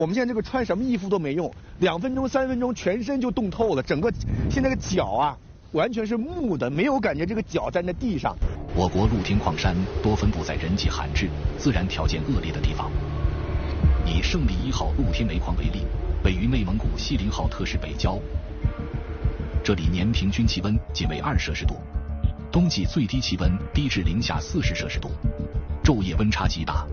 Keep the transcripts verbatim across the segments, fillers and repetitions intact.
我们现在这个穿什么衣服都没用，两分钟、三分钟，全身就冻透了，整个现在个脚啊，完全是木的，没有感觉这个脚站在地上。 我国露天矿山多分布在人迹罕至、自然条件恶劣的地方。以胜利一号露天煤矿为例，位于内蒙古锡林浩特市北郊，这里年平均气温仅为二摄氏度，冬季最低气温低至零下四十摄氏度，昼夜温差极大。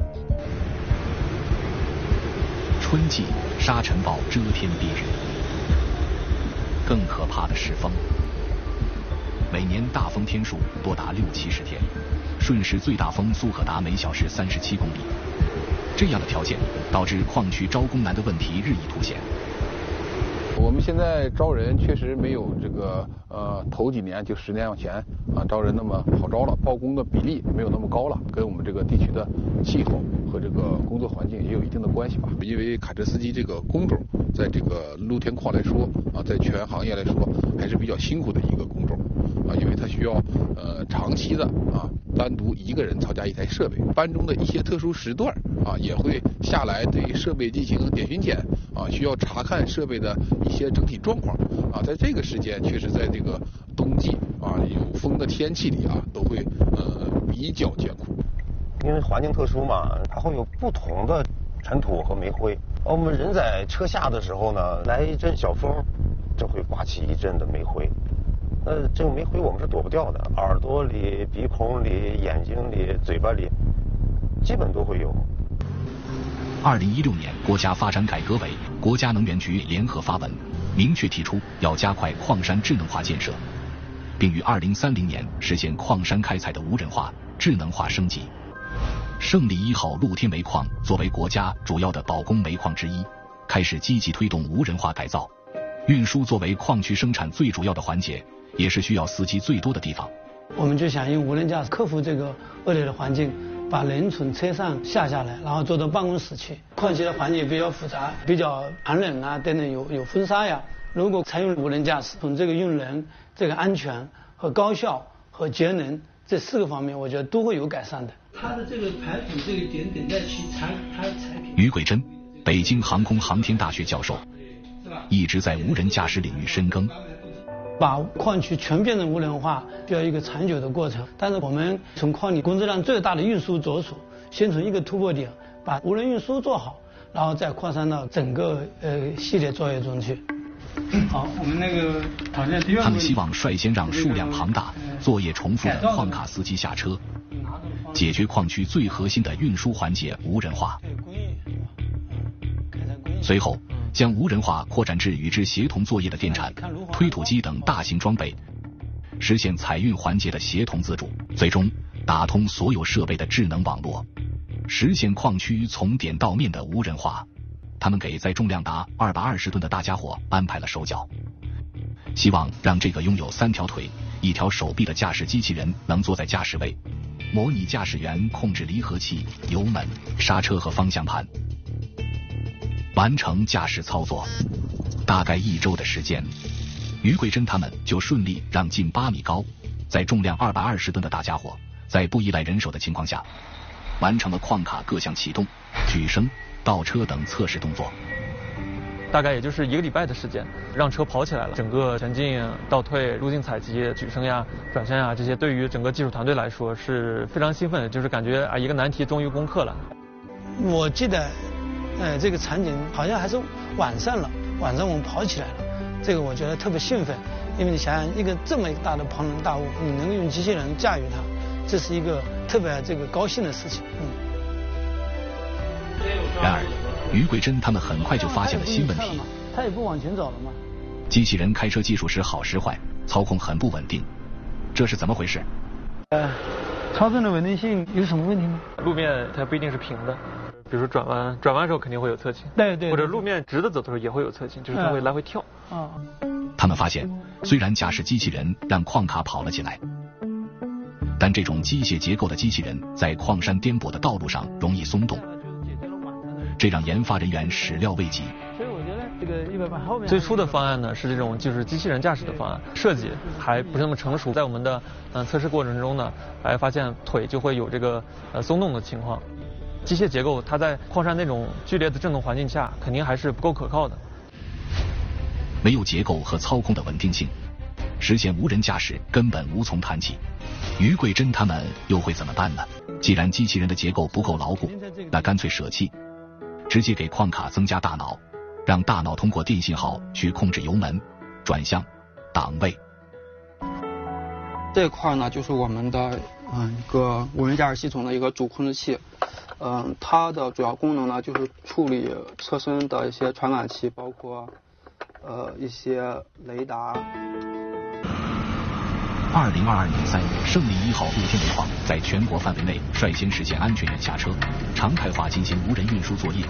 春季沙尘暴遮天蔽日，更可怕的是风。每年大风天数多达六七十天，瞬时最大风速可达每小时三十七公里。这样的条件导致矿区招工难的问题日益凸显。 我们现在招人确实没有这个呃头几年就十年往前啊招人那么好招了，报工的比例没有那么高了，跟我们这个地区的气候和这个工作环境也有一定的关系吧。因为卡车司机这个工种，在这个露天矿来说啊，在全行业来说还是比较辛苦的一个工种啊，因为它需要呃长期的啊单独一个人操驾一台设备，班中的一些特殊时段啊也会下来对设备进行点巡检啊，需要查看设备的一些整体状况啊，在这个时间确实在这个冬季啊有风的天气里啊都会呃比较艰苦。 因为环境特殊嘛，它会有不同的尘土和煤灰。而我们人在车下的时候呢，来一阵小风，就会刮起一阵的煤灰。呃，这个煤灰我们是躲不掉的，耳朵里、鼻孔里、眼睛里、嘴巴里，基本都会有。 二零一六年，国家发展改革委、国家能源局联合发文，明确提出要加快矿山智能化建设，并于二零三零年实现矿山开采的无人化、智能化升级。胜利一号露天煤矿作为国家主要的保供煤矿之一，开始积极推动无人化改造。运输作为矿区生产最主要的环节，也是需要司机最多的地方。 我们就想用无人驾驶克服这个恶劣的环境，把人从车上下下来，然后坐到办公室去。矿区的环境也比较复杂，比较寒冷啊，等等，有有风沙呀。如果采用无人驾驶，从这个用人、这个安全和高效和节能这四个方面，我觉得都会有改善的。它的这个排水这个点等待期产它产品。 于桂珍，北京航空航天大学教授，一直在无人驾驶领域深耕。 把矿区全变成无人化需要一个长久的过程，但是我们从矿里工作量最大的运输着手，先从一个突破点把无人运输做好，然后再扩散到整个呃系列作业中去。好，我们那个好像第二个他们希望率先让数量庞大、作业重复的矿卡司机下车，解决矿区最核心的运输环节无人化。随后将无人化扩展至与之协同作业的电铲、推土机等大型装备，实现采运环节的协同自主，最终打通所有设备的智能网络，实现矿区从点到面的无人化。他们给载重量达二百二十吨的大家伙安排了手脚，希望让这个拥有三条腿、一条手臂的驾驶机器人能坐在驾驶位，模拟驾驶员控制离合器、油门、刹车和方向盘，完成驾驶操作。大概一周的时间，于桂珍他们就顺利让近八米高、载重量二百二十吨的大家伙，在不依赖人手的情况下，完成了矿卡各项启动、举升、倒车等测试动作。 大概也就是一个礼拜的时间，让车跑起来了。整个前进、倒退、路径采集、举升呀、转身呀，这些对于整个技术团队来说是非常兴奋的，就是感觉啊一个难题终于攻克了。 我记得，呃，这个场景好像还是晚上了，晚上我们跑起来了，这个我觉得特别兴奋，因为你想想一个这么大的庞然大物，你能够用机器人驾驭它，这是一个特别这个高兴的事情。嗯。 然而，于桂珍他们很快就发现了新问题。 他也不往前走了吗？ 机器人开车技术时好时坏，操控很不稳定，这是怎么回事？ 呃，操纵的稳定性有什么问题吗？ 路面它不一定是平的，比如说转弯，转弯的时候肯定会有侧倾。 对 对, 对。 或者路面直的走的时候也会有侧倾，就是它会来回跳。 啊。 他们发现，虽然驾驶机器人让矿卡跑了起来，但这种机械结构的机器人在矿山颠簸的道路上容易松动。这让研发人员始料未及。 所以我觉得这个一百八后面最初的方案呢是这种就是机器人驾驶的方案，设计还不是那么成熟。在我们的嗯测试过程中呢，还发现腿就会有这个呃松动的情况。 机械结构它在矿山那种剧烈的振动环境下，肯定还是不够可靠的。 没有结构和操控的稳定性，实现无人驾驶根本无从谈起。于桂珍他们又会怎么办呢？既然机器人的结构不够牢固，那干脆舍弃，直接给矿卡增加大脑，让大脑通过电信号去控制油门、转向、档位。 这块呢，就是我们的嗯一个无人驾驶系统的一个主控制器，嗯，它的主要功能呢就是处理车身的一些传感器，包括呃一些雷达。 二零二二年三月，胜利一号陆天煤矿在全国范围内率先实现安全员下车，常态化进行无人运输作业。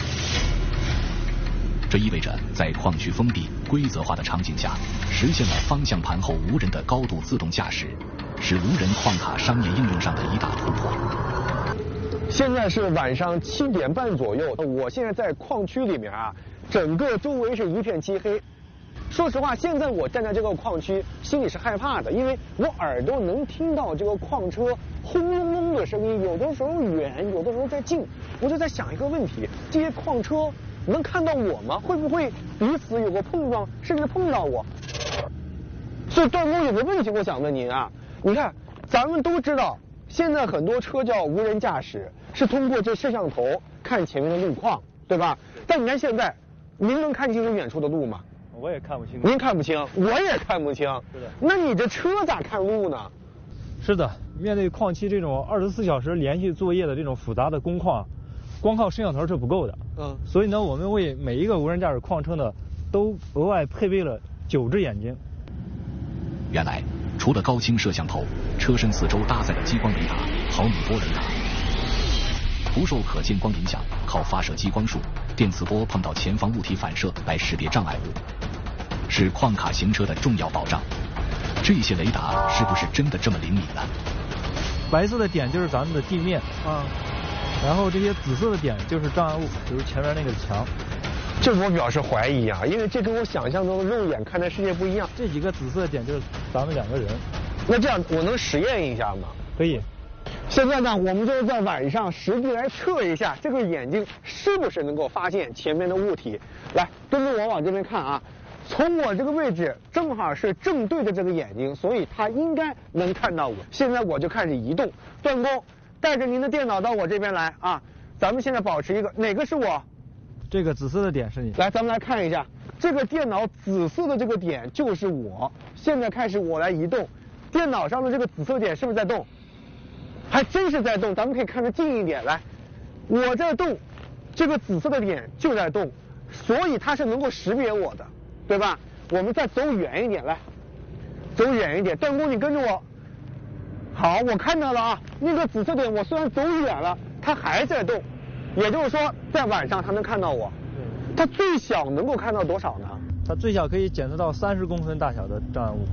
这意味着在矿区封闭、规则化的场景下，实现了方向盘后无人的高度自动驾驶，是无人矿卡商业应用上的一大突破。 现在是晚上七点半左右，我现在在矿区里面啊，整个周围是一片漆黑。说实话，现在我站在这个矿区，心里是害怕的，因为我耳朵能听到这个矿车轰隆隆的声音，有的时候远，有的时候在近。我就在想一个问题：这些矿车能看到我吗？会不会彼此有个碰撞，甚至碰到我？所以段工有个问题，我想问您啊，你看，咱们都知道，现在很多车叫无人驾驶，是通过这摄像头看前面的路况，对吧？但你看现在，您能看清楚远处的路吗？ 我也看不清。 您看不清，我也看不清。 是的。 那你这车咋看路呢？ 是的，面对矿区这种二十四小时连续作业的这种复杂的工况，光靠摄像头是不够的。嗯。所以呢，我们为每一个无人驾驶矿车呢，都额外配备了九只眼睛。 原来，除了高清摄像头，车身四周搭载了激光雷达、毫米波雷达，不受可见光影响，靠发射激光束、电磁波碰到前方物体反射来识别障碍物，是矿卡行车的重要保障。这些雷达是不是真的这么灵敏呢？ 白色的点就是咱们的地面啊，然后这些紫色的点就是障碍物，比如前面那个墙。 这我表示怀疑啊，因为这跟我想象中的肉眼看的世界不一样。 这几个紫色的点就是咱们两个人。 那这样我能实验一下吗？ 可以。 现在呢，我们就是在晚上实地来测一下这个眼睛是不是能够发现前面的物体。来，跟着我往这边看啊，从我这个位置正好是正对着这个眼睛，所以它应该能看到我。现在我就开始移动，段工带着您的电脑到我这边来啊，咱们现在保持一个，哪个是我？ 这个紫色的点是你。 来，咱们来看一下，这个电脑紫色的这个点就是我。现在开始我来移动，电脑上的这个紫色点是不是在动？还真是在动，咱们可以看得近一点来，我在动，这个紫色的点就在动，所以它是能够识别我的，对吧？我们再走远一点来，走远一点，段工你跟着我。好，我看到了啊，那个紫色点我虽然走远了，它还在动，也就是说在晚上它能看到我。它最小能够看到多少呢？ 它最小可以检测到三十公分大小的障碍物。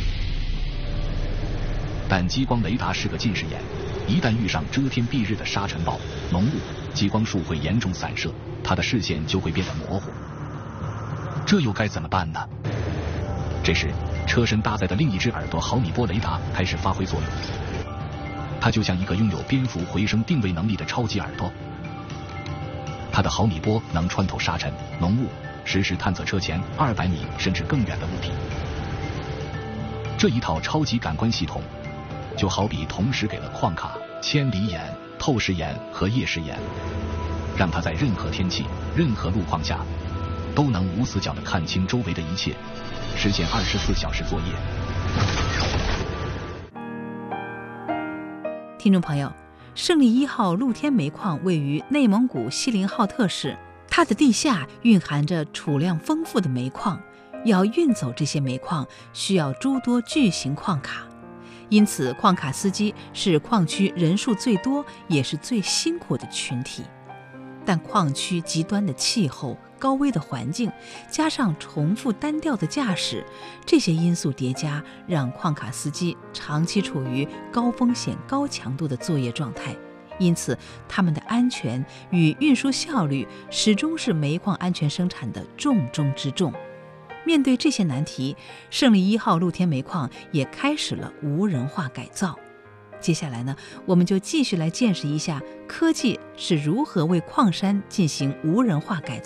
但激光雷达是个近视眼，一旦遇上遮天蔽日的沙尘暴、浓雾，激光束会严重散射，它的视线就会变得模糊。这又该怎么办呢？这时，车身搭载的另一只耳朵毫米波雷达开始发挥作用。它就像一个拥有蝙蝠回声定位能力的超级耳朵，它的毫米波能穿透沙尘、浓雾，实时探测车前二百米甚至更远的物体。这一套超级感官系统，就好比同时给了矿卡千里眼、透视眼和夜视眼，让它在任何天气、任何路况下，都能无死角地看清周围的一切，实现二十四小时作业。 听众朋友，胜利一号露天煤矿位于内蒙古锡林浩特市，它的地下蕴含着储量丰富的煤矿，要运走这些煤矿需要诸多巨型矿卡，因此矿卡司机是矿区人数最多也是最辛苦的群体。但矿区极端的气候、高危的环境，加上重复单调的驾驶，这些因素叠加，让矿卡司机长期处于高风险、高强度的作业状态。因此，他们的安全与运输效率始终是煤矿安全生产的重中之重。面对这些难题，胜利一号露天煤矿也开始了无人化改造。 接下来呢，我们就继续来见识一下科技是如何为矿山进行无人化改造。